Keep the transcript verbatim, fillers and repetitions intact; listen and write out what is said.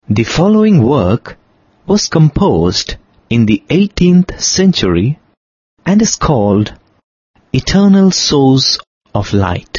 The following work was composed in the eighteenth century and is called Eternal Source of Light.